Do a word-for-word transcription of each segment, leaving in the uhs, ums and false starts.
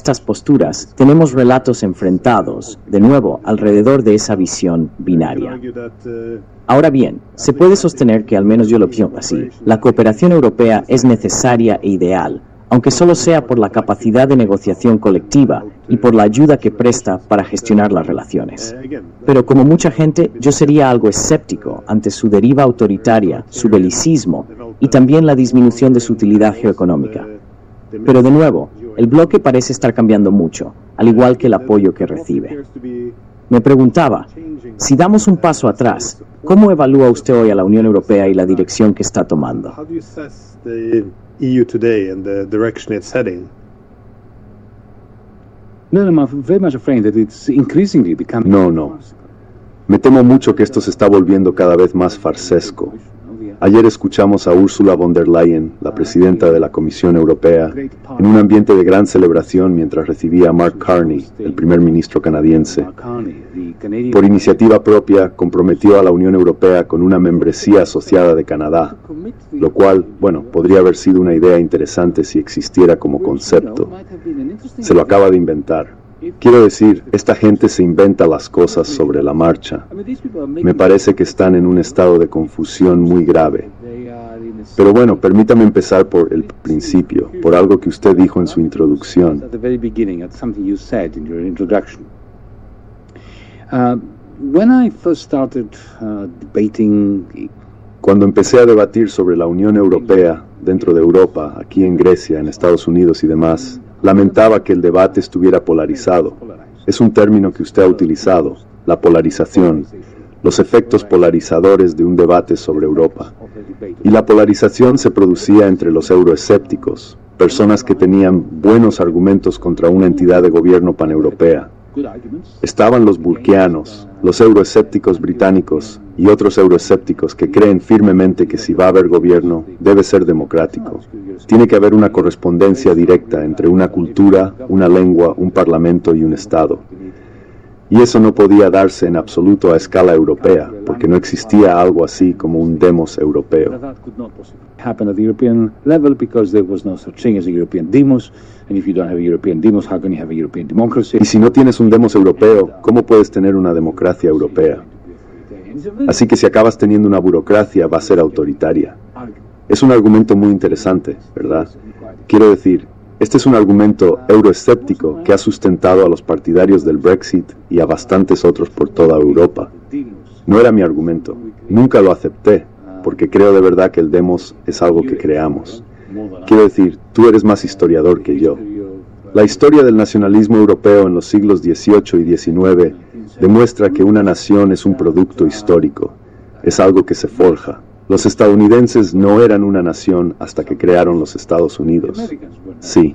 estas posturas, tenemos relatos enfrentados, de nuevo, alrededor de esa visión binaria. Ahora bien, se puede sostener que, al menos yo lo pienso así, la cooperación europea es necesaria e ideal, aunque solo sea por la capacidad de negociación colectiva y por la ayuda que presta para gestionar las relaciones. Pero como mucha gente, yo sería algo escéptico ante su deriva autoritaria, su belicismo y también la disminución de su utilidad geoeconómica. Pero de nuevo, el bloque parece estar cambiando mucho, al igual que el apoyo que recibe. Me preguntaba, si damos un paso atrás, ¿cómo evalúa usted hoy a la Unión Europea y la dirección que está tomando? E U today and the direction it's heading? No, no, I'm very much afraid that it's increasingly becoming... No, no. Me temo mucho que esto se está volviendo cada vez más farsesco. Ayer escuchamos a Ursula von der Leyen, la presidenta de la Comisión Europea, en un ambiente de gran celebración mientras recibía a Mark Carney, el primer ministro canadiense. Por iniciativa propia, comprometió a la Unión Europea con una membresía asociada de Canadá, lo cual, bueno, podría haber sido una idea interesante si existiera como concepto. Se lo acaba de inventar. Quiero decir, esta gente se inventa las cosas sobre la marcha. Me parece que están en un estado de confusión muy grave. Pero bueno, permítame empezar por el principio, por algo que usted dijo en su introducción. Cuando empecé a debatir sobre la Unión Europea, dentro de Europa, aquí en Grecia, en Estados Unidos y demás, lamentaba que el debate estuviera polarizado. Es un término que usted ha utilizado, la polarización, los efectos polarizadores de un debate sobre Europa. Y la polarización se producía entre los euroescépticos, personas que tenían buenos argumentos contra una entidad de gobierno paneuropea. Estaban los burkeanos, los euroescépticos británicos y otros euroescépticos que creen firmemente que si va a haber gobierno, debe ser democrático. Tiene que haber una correspondencia directa entre una cultura, una lengua, un parlamento y un Estado. Y eso no podía darse en absoluto a escala europea, porque no existía algo así como un demos europeo. Y si no tienes un demos europeo, ¿cómo puedes tener una democracia europea? Así que si acabas teniendo una burocracia, va a ser autoritaria. Es un argumento muy interesante, ¿verdad? Quiero decir, este es un argumento euroescéptico que ha sustentado a los partidarios del Brexit y a bastantes otros por toda Europa. No era mi argumento, nunca lo acepté, porque creo de verdad que el demos es algo que creamos. Quiero decir, tú eres más historiador que yo. La historia del nacionalismo europeo en los siglos dieciocho y diecinueve demuestra que una nación es un producto histórico, es algo que se forja. Los estadounidenses no eran una nación hasta que crearon los Estados Unidos. Sí.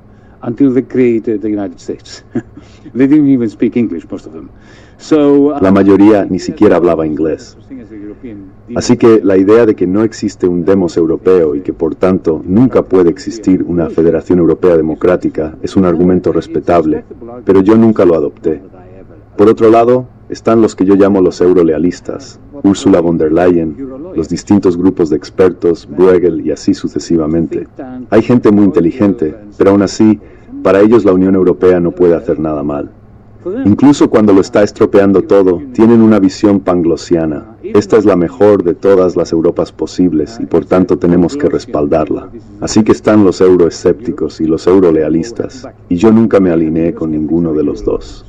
La mayoría ni siquiera hablaba inglés. Así que la idea de que no existe un demos europeo y que por tanto nunca puede existir una Federación Europea Democrática es un argumento respetable, pero yo nunca lo adopté. Por otro lado, están los que yo llamo los eurolealistas, Ursula von der Leyen, los distintos grupos de expertos, Bruegel y así sucesivamente. Hay gente muy inteligente, pero aún así, para ellos la Unión Europea no puede hacer nada mal. Incluso cuando lo está estropeando todo, tienen una visión panglosiana. Esta es la mejor de todas las Europas posibles y por tanto tenemos que respaldarla. Así que están los euroescépticos y los eurolealistas, y yo nunca me alineé con ninguno de los dos.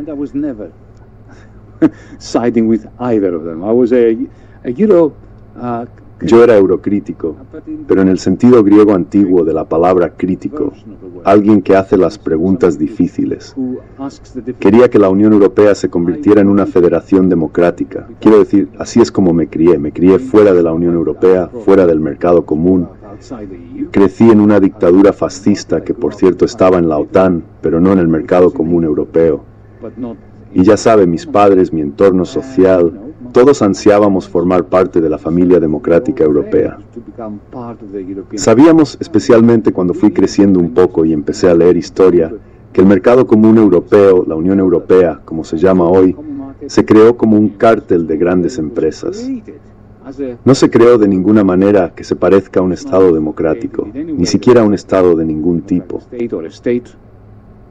Siding with either of them. I was a, a Euro, uh, Yo era eurocrítico, pero en el sentido griego antiguo de la palabra crítico, alguien que hace las preguntas difíciles. Quería que la Unión Europea se convirtiera en una federación democrática. Quiero decir, así es como me crié. Me crié fuera de la Unión Europea, fuera del mercado común. Crecí en una dictadura fascista que, por cierto, estaba en la OTAN, pero no en el mercado común europeo. Y ya sabe, mis padres, mi entorno social, todos ansiábamos formar parte de la familia democrática europea. Sabíamos, especialmente cuando fui creciendo un poco y empecé a leer historia, que el mercado común europeo, la Unión Europea, como se llama hoy, se creó como un cártel de grandes empresas. No se creó de ninguna manera que se parezca a un Estado democrático, ni siquiera a un Estado de ningún tipo.